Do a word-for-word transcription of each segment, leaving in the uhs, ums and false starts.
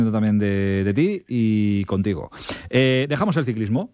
también de, de ti y contigo. Eh, dejamos el ciclismo.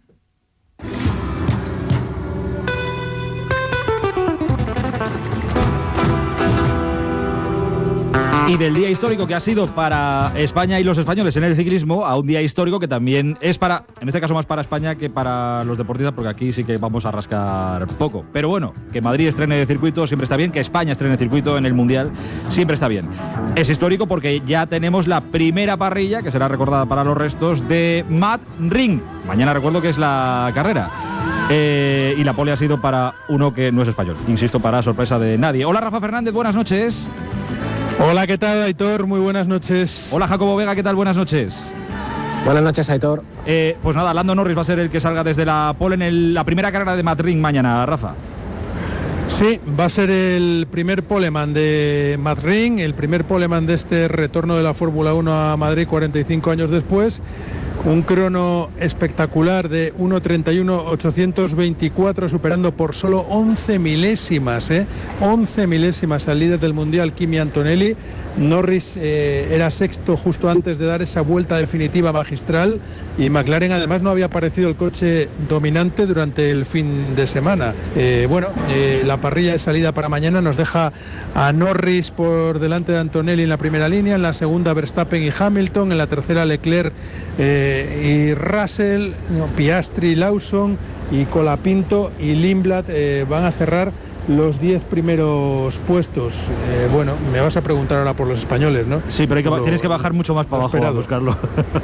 Y del día histórico que ha sido para España y los españoles en el ciclismo a un día histórico que también es para, en este caso más para España que para los deportistas, porque aquí sí que vamos a rascar poco. Pero bueno, que Madrid estrene de circuito siempre está bien, que España estrene de circuito en el Mundial siempre está bien. Es histórico porque ya tenemos la primera parrilla, que será recordada para los restos, de Madrid. Mañana recuerdo que es la carrera. Eh, y la pole ha sido para uno que no es español, insisto, para sorpresa de nadie. Hola Rafa Fernández, buenas noches. Hola, ¿qué tal, Aitor? Muy buenas noches. Hola, Jacobo Vega, ¿qué tal? Buenas noches. Buenas noches, Aitor. Eh, pues nada, Lando Norris va a ser el que salga desde la pole en el, la primera carrera de Madrid mañana, Rafa. Sí, va a ser el primer poleman de Madrid, el primer poleman de este retorno de la Fórmula uno a Madrid cuarenta y cinco años después. Un crono espectacular de uno treinta y uno ochocientos veinticuatro, superando por solo once milésimas, ¿eh? once milésimas al líder del Mundial, Kimi Antonelli. Norris eh, era sexto justo antes de dar esa vuelta definitiva magistral, y McLaren además no había aparecido el coche dominante durante el fin de semana. Eh, bueno, eh, la parrilla de salida para mañana nos deja a Norris por delante de Antonelli en la primera línea, en la segunda Verstappen y Hamilton, en la tercera Leclerc eh, y Russell, no, Piastri, Lawson y Colapinto y Lindblad eh, van a cerrar los diez primeros puestos. Eh, bueno, me vas a preguntar ahora por los españoles, ¿no? Sí, pero hay que, lo, tienes que bajar mucho más para abajo a buscarlo.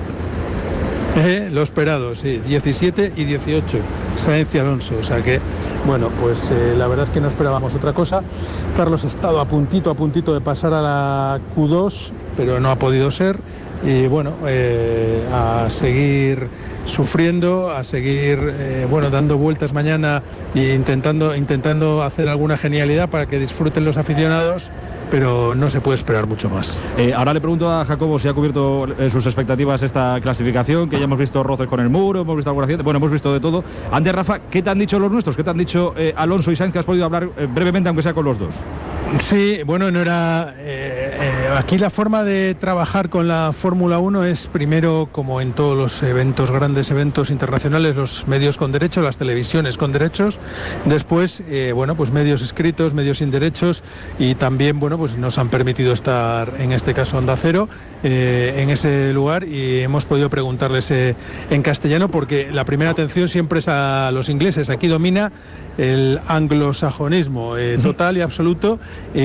Eh, lo esperado, sí, diecisiete y dieciocho, Sainz y Alonso, o sea que, bueno, pues eh, la verdad es que no esperábamos otra cosa. Carlos ha estado a puntito, a puntito de pasar a la Q dos, pero no ha podido ser, y bueno, eh, a seguir sufriendo, a seguir, eh, bueno, dando vueltas mañana e intentando, intentando hacer alguna genialidad para que disfruten los aficionados, pero no se puede esperar mucho más. Eh, ahora le pregunto a Jacobo si ha cubierto eh, sus expectativas esta clasificación, que ya hemos visto roces con el muro, hemos visto algún accidente, bueno, hemos visto de todo. Antes, Rafa, ¿qué te han dicho los nuestros? ¿Qué te han dicho eh, Alonso y Sainz, que has podido hablar eh, brevemente, aunque sea con los dos? Sí, bueno, no era... Eh, eh, aquí la forma de trabajar con la Fórmula uno es primero, como en todos los eventos, grandes eventos internacionales, los medios con derechos, las televisiones con derechos, después, eh, bueno, pues medios escritos, medios sin derechos, y también, bueno, pues nos han permitido estar, en este caso Onda Cero, eh, en ese lugar, y hemos podido preguntarles eh, en castellano, porque la primera atención siempre es a los ingleses. Aquí domina el anglosajonismo eh, total y absoluto,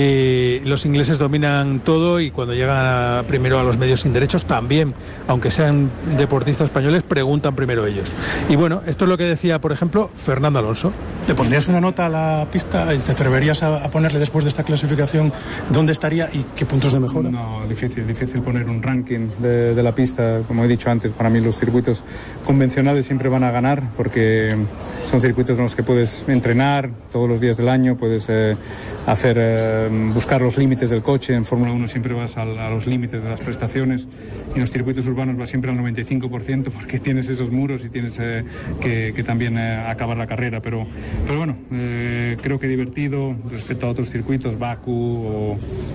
eh, los ingleses dominan todo, y cuando llegan a, primero a los medios sin derechos también, aunque sean deportistas españoles, preguntan primero ellos. Y bueno, esto es lo que decía, por ejemplo, Fernando Alonso. ¿Le pondrías una nota a la pista? ¿Te atreverías a, a ponerle después de esta clasificación dónde estaría y qué puntos de mejora? No, difícil, difícil poner un ranking de, de la pista. Como he dicho antes, para mí los circuitos convencionales siempre van a ganar, porque son circuitos en los que puedes entrenar todos los días del año, puedes eh, hacer eh, buscar los límites del coche. En Fórmula uno siempre vas a, a los límites de las prestaciones, y en los circuitos urbanos vas siempre al noventa y cinco por ciento, porque tienes esos muros y tienes eh, que, que también eh, acabar la carrera. Pero, pero bueno, eh, creo que divertido respecto a otros circuitos, Bakú o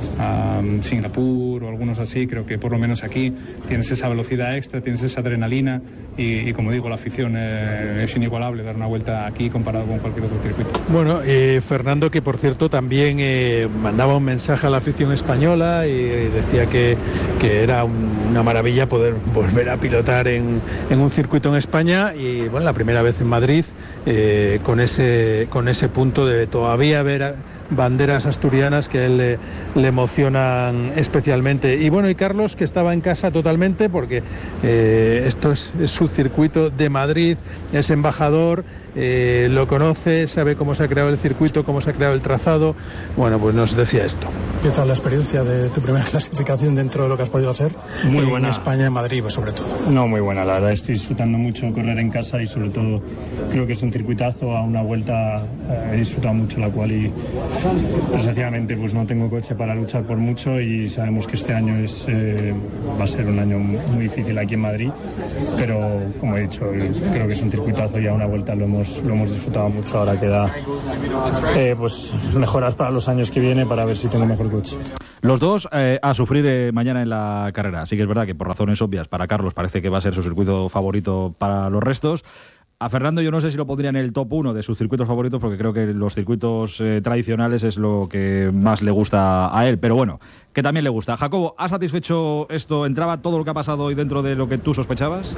um, Singapur o algunos así. Creo que por lo menos aquí tienes esa velocidad extra, tienes esa adrenalina, y, y como digo, la afición eh, es inigualable dar una vuelta aquí comparado con cualquier otro circuito. Bueno, eh, Fernando, que por cierto también eh, mandaba un mensaje a la afición española, y eh, decía que, que era un, una maravilla poder volver a pilotar en, en un circuito en España, y bueno, la primera vez en Madrid, eh, con ese con ese punto de todavía ver banderas asturianas que a él le, le emocionan especialmente. Y bueno, y Carlos, que estaba en casa totalmente, porque eh, esto es, es su circuito de Madrid, es embajador, eh, lo conoce, sabe cómo se ha creado el circuito, cómo se ha creado el trazado. Bueno, pues nos decía esto. ¿Qué tal la experiencia de tu primera clasificación dentro de lo que has podido hacer? Muy buena. En España, en Madrid, pues, sobre todo. No, muy buena, la verdad. Estoy disfrutando mucho correr en casa, y sobre todo creo que es un circuitazo. A una vuelta eh, he disfrutado mucho la cual, y desgraciadamente pues no tengo coche para luchar por mucho, y sabemos que este año es eh, va a ser un año muy difícil aquí en Madrid, pero como he dicho, creo que es un circuitazo, y a una vuelta lo hemos, lo hemos disfrutado mucho. Ahora queda eh, pues mejoras para los años que vienen, para ver si tengo mejor coche. Los dos eh, a sufrir eh, mañana en la carrera. Así que es verdad que por razones obvias para Carlos parece que va a ser su circuito favorito para los restos. A Fernando yo no sé si lo pondría en el top uno de sus circuitos favoritos, porque creo que los circuitos eh, tradicionales es lo que más le gusta a él, pero bueno, que también le gusta. Jacobo, ¿ha satisfecho esto? ¿Entraba todo lo que ha pasado hoy dentro de lo que tú sospechabas?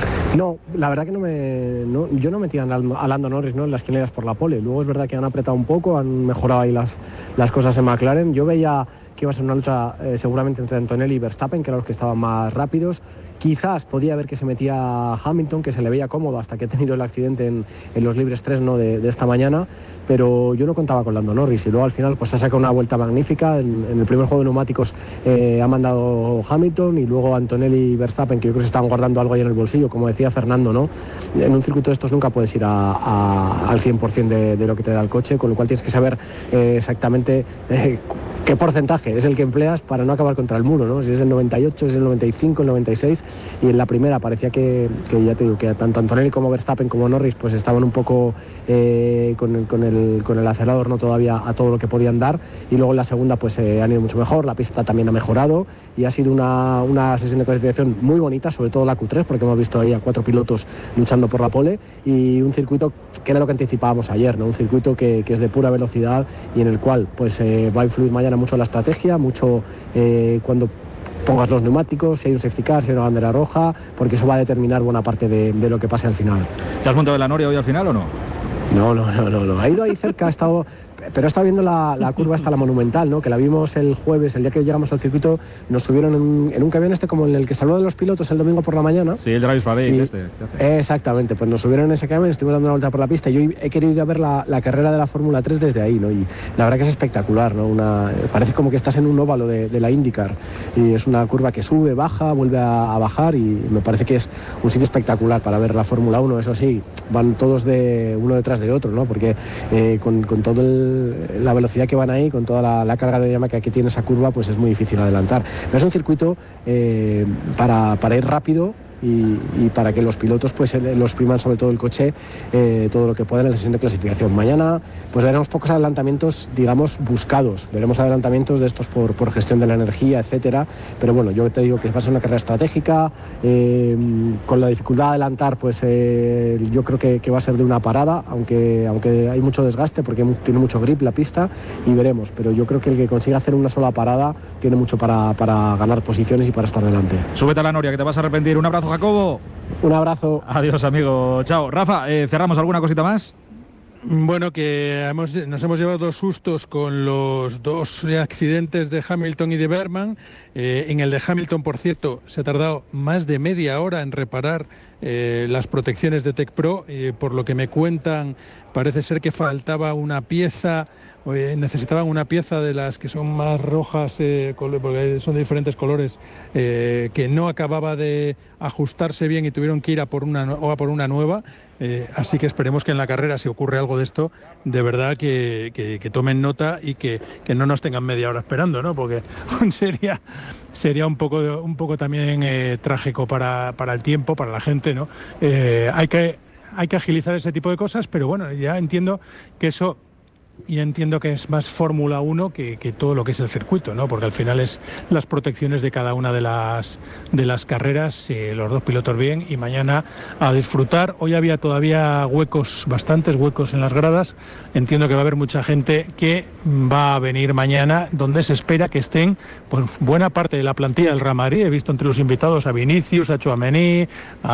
No, la verdad que no me, no, yo no metía a Lando Norris, ¿no?, en las quinielas por la pole. Luego es verdad que han apretado un poco, han mejorado ahí las, las cosas en McLaren. Yo veía que iba a ser una lucha eh, seguramente entre Antonelli y Verstappen, que eran los que estaban más rápidos. Quizás podía ver que se metía Hamilton, que se le veía cómodo hasta que ha tenido el accidente en, en los libres tres, ¿no?, de, de esta mañana, pero yo no contaba con Lando Norris y luego al final pues ha sacado una vuelta magnífica. En, en el primer juego de neumáticos eh, ha mandado Hamilton y luego Antonelli y Verstappen, que yo creo que se estaban guardando algo ahí en el bolsillo, como decía Fernando, ¿no? En un circuito de estos nunca puedes ir a, a, al cien por ciento de, de lo que te da el coche, con lo cual tienes que saber eh, exactamente eh, qué porcentaje es el que empleas para no acabar contra el muro, ¿no? Si es el noventa y ocho, si es el noventa y cinco, el noventa y seis. Y en la primera parecía que, que ya te digo, que tanto Antonelli como Verstappen como Norris pues estaban un poco eh, con, con, el, con el acelerador, no todavía a todo lo que podían dar, y luego en la segunda pues eh, han ido mucho mejor, la pista también ha mejorado y ha sido una, una sesión de clasificación muy bonita, sobre todo la Q tres, porque hemos visto ahí a cuatro pilotos luchando por la pole, y un circuito que era lo que anticipábamos ayer, ¿no? Un circuito que, que es de pura velocidad y en el cual pues eh, va a influir mañana mucho la estrategia, mucho eh, cuando pongas los neumáticos, si hay un safety car, si hay una bandera roja, porque eso va a determinar buena parte de, de lo que pase al final. ¿Te has montado en la Noria hoy al final o no? No, no, no, no, no. Ha ido ahí cerca, ha estado, pero ha estado viendo la, la curva hasta la Monumental, ¿no? Que la vimos el jueves, el día que llegamos al circuito, nos subieron en, en un camión este como en el que salió de los pilotos el domingo por la mañana. Sí, el Drive Parade este. Exactamente, pues nos subieron en ese camión, estuvimos dando una vuelta por la pista y yo he querido ir a ver la, la carrera de la Fórmula tres desde ahí, ¿no? Y la verdad que es espectacular, ¿no? Una, parece como que estás en un óvalo de, de la IndyCar y es una curva que sube, baja, vuelve a, a bajar y me parece que es un sitio espectacular para ver la Fórmula uno. Eso sí, van todos de uno detrás de otro, ¿no? Porque eh, con, con toda la velocidad que van ahí, con toda la, la carga aerodinámica que tiene esa curva, pues es muy difícil adelantar. Pero es un circuito eh, para, para ir rápido y, y para que los pilotos pues los priman sobre todo el coche eh, todo lo que puedan en la sesión de clasificación. Mañana pues veremos pocos adelantamientos, digamos, buscados, veremos adelantamientos de estos por, por gestión de la energía, etcétera, pero bueno, yo te digo que va a ser una carrera estratégica eh, con la dificultad de adelantar, pues eh, yo creo que, que va a ser de una parada, aunque, aunque hay mucho desgaste porque tiene mucho grip la pista y veremos, pero yo creo que el que consiga hacer una sola parada tiene mucho para, para ganar posiciones y para estar delante. Súbete a la Noria que te vas a arrepentir. Un abrazo, Jacobo. Un abrazo. Adiós, amigo. Chao. Rafa, eh, ¿cerramos alguna cosita más? Bueno, que hemos, nos hemos llevado dos sustos con los dos accidentes de Hamilton y de Bergman. Eh, en el de Hamilton, por cierto, se ha tardado más de media hora en reparar eh, las protecciones de Tech Pro. Eh, por lo que me cuentan, parece ser que faltaba una pieza, eh, necesitaban una pieza de las que son más rojas, eh, porque son de diferentes colores, eh, que no acababa de ajustarse bien y tuvieron que ir a por una, o a por una nueva. Eh, así que esperemos que en la carrera, si ocurre algo de esto, de verdad que, que, que tomen nota y que, que no nos tengan media hora esperando, ¿no? Porque sería, sería un poco, un poco también eh, trágico para, para el tiempo, para la gente, ¿no? Eh, hay que, hay que agilizar ese tipo de cosas, pero bueno, ya entiendo que eso... Y entiendo que es más Fórmula uno que, que todo lo que es el circuito, ¿no? Porque al final es las protecciones de cada una de las, de las carreras, eh, los dos pilotos bien, y mañana a disfrutar. Hoy había todavía huecos, bastantes huecos en las gradas. Entiendo que va a haber mucha gente que va a venir mañana, donde se espera que estén pues, buena parte de la plantilla del Real Madrid. He visto entre los invitados a Vinicius, a Tchouaméni,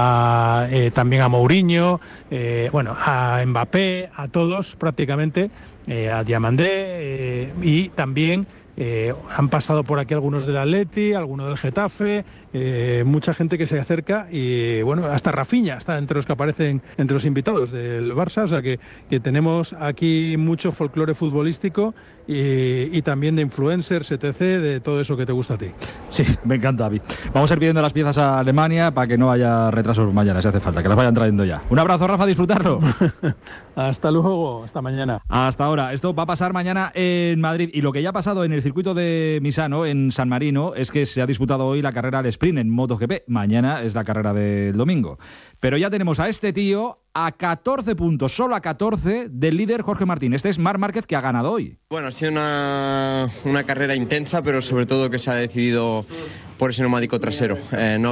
a, eh, también a Mourinho, eh, bueno, a Mbappé, a todos prácticamente. Eh, a Diamandé eh, y también eh, han pasado por aquí algunos del Atleti, algunos del Getafe, eh, mucha gente que se acerca y bueno, hasta Rafinha está entre los que aparecen entre los invitados del Barça, o sea que, que tenemos aquí mucho folclore futbolístico y, y también de influencers, etcétera, de todo eso que te gusta a ti. Sí, me encanta a mí. Vamos a ir pidiendo las piezas a Alemania para que no haya retrasos mañana, si hace falta, que las vayan trayendo ya. Un abrazo, Rafa, a disfrutarlo. Hasta luego, hasta mañana. Hasta ahora. Esto va a pasar mañana en Madrid y lo que ya ha pasado en el circuito de Misano, en San Marino, es que se ha disputado hoy la carrera al sprint en MotoGP. Mañana es la carrera del domingo. Pero ya tenemos a este tío a catorce puntos, solo a catorce del líder Jorge Martín. Este es Marc Márquez, que ha ganado hoy. Bueno, ha sido una, una carrera intensa, pero sobre todo que se ha decidido por ese neumático trasero. Eh, no